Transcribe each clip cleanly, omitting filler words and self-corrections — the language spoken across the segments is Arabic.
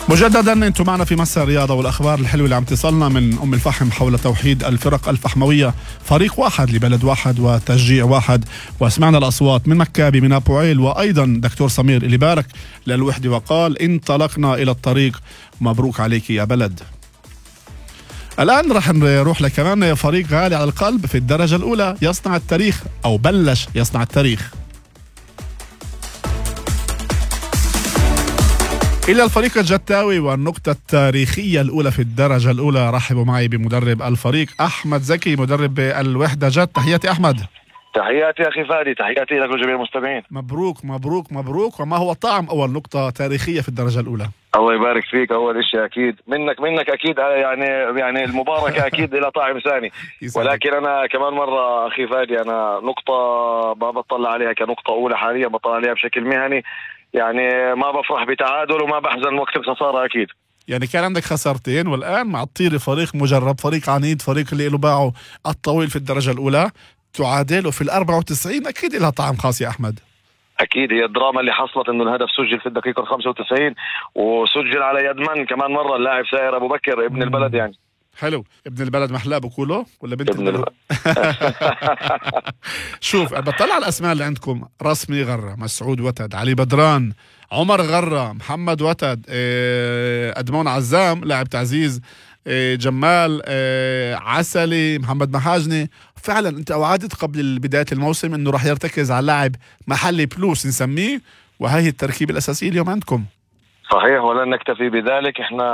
مجددا انتم معنا في مساء الرياضة والأخبار الحلوة اللي عم تصلنا من أم الفحم حول توحيد الفرق الفحموية، فريق واحد لبلد واحد وتشجيع واحد. وسمعنا الأصوات من مكابي من أبوعيل، وأيضا دكتور سمير اللي بارك للوحدة وقال انطلقنا إلى الطريق، مبروك عليك يا بلد. الآن رح نروح لكمان فريق غالي على القلب في الدرجة الأولى يصنع التاريخ أو بلش يصنع التاريخ. إلى الفريق الجتاوي والنقطة التاريخية الأولى في الدرجة الأولى. رحبوا معي بمدرب الفريق أحمد زكي مدرب الوحدة جت. تحياتي أحمد. تحياتي أخي فادي، تحياتي لك وجميع المستمعين. مبروك مبروك مبروك. وما هو طعم أول نقطة تاريخية في الدرجة الأولى؟ الله يبارك فيك. أول إشي أكيد منك أكيد يعني المباركة أكيد إلى طعم ثاني. ولكن أنا كمان مرة أخي فادي أنا نقطة ما بطلع عليها كنقطة أولى حاليا، بطلع عليها بشكل مهني. يعني ما بفرح بتعادل وما بحزن وقت الخسارة أكيد. يعني كان عندك خسارتين والآن مع الطيرة فريق مجرب، فريق عنيد، فريق اللي له باعه الطويل في الدرجة الأولى، تعادله في 94 أكيد لها طعم خاص يا أحمد. أكيد هي الدراما اللي حصلت إنه الهدف سجل في الدقيقة 95 وسجل على يد من كمان مرة اللاعب سائر أبو بكر ابن البلد. يعني حلو، ابن البلد محلاه بقوله ولا بنت البلد؟ شوف بطلع على الأسماء اللي عندكم: رسمي غرة، مسعود وتد، علي بدران، عمر غرة، محمد وتد، أدمون عزام لاعب تعزيز، جمال عسلي، محمد محاجني. فعلا انت اوعدت قبل بداية الموسم انه راح يرتكز على لاعب محلي بلوس نسميه، وهي التركيبة الأساسية اليوم عندكم. صحيح، ولن نكتفي بذلك. احنا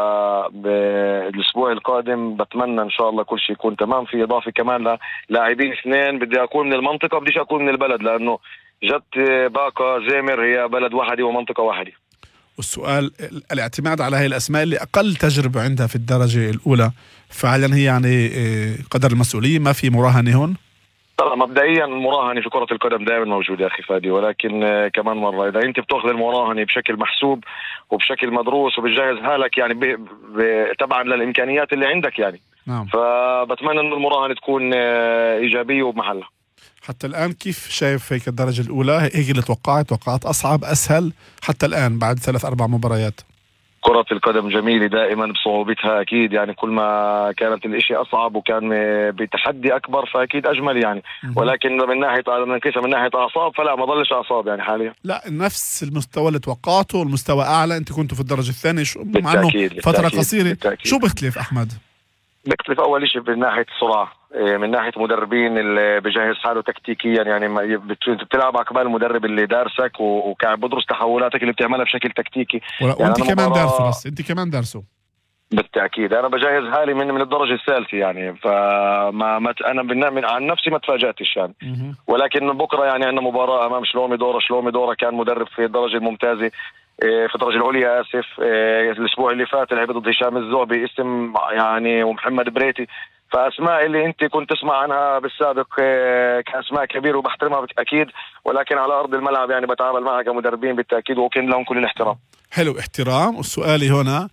بالاسبوع القادم بتمنى ان شاء الله كل شيء يكون تمام، في اضافه كمان لاعبين اثنين. بدي اكون من المنطقه، بديش اكون من البلد، لانه جت باقة زيمر هي بلد واحده ومنطقه واحده. والسؤال الاعتماد على هاي الأسماء اللي أقل تجربة عندها في الدرجة الأولى، فعلا هي يعني قدر المسؤولية، ما في مراهنة هون؟ طبعا مبدئيا المراهنة في كرة القدم دائما موجودة أخي فادي، ولكن كمان مرة إذا أنت بتأخذ المراهنة بشكل محسوب وبشكل مدروس وبتجهز حالك يعني تبعا للإمكانيات اللي عندك يعني. نعم. فبتمنى إنه المراهنة تكون إيجابية وبمحلها. حتى الآن كيف شايف هيك الدرجة الأولى؟ هيك اللي توقعت أصعب أسهل حتى الآن بعد 3-4 مباريات؟ كرة القدم جميلة دائما بصعوبتها أكيد، يعني كل ما كانت الاشي أصعب وكان بتحدي أكبر فأكيد أجمل يعني. ولكن من ناحية أعصاب فلا، ما ضلش أعصاب يعني حاليا. لا، نفس المستوى اللي توقعته، المستوى أعلى. أنت كنتوا في الدرجة الثانية مع أنه فترة قصيرة. بالتأكيد. شو بيختلف أحمد؟ بيختلف أول شيء من ناحية السرعة، من ناحية مدربين اللي بجهز حاله تكتيكيا. يعني بتلعب على كمان المدرب اللي دارسك وكان بدرس تحولاتك اللي بتعملها بشكل تكتيكي. وانت يعني كمان دارسه، بس انت كمان دارسه. بالتأكيد أنا بجهز حالي من الدرجة الثالثة يعني، فما أنا عن نفسي ما تفاجأتش يعني. ولكن بكرة يعني عندنا مباراة أمام شلومي دورة كان مدرب في الدرجة الممتازة، في الدرجة العليا آسف. الأسبوع اللي فات لعب ضد هشام الزعبي اسم يعني ومحمد بريتي، فأسماء اللي أنت كنت تسمع عنها بالسابق كأسماء كبيرة وبحترمها أكيد، ولكن على أرض الملعب يعني بتعامل معها كمدربين بالتأكيد وكن لهم كل الاحترام. حلو، احترام. والسؤالي هنا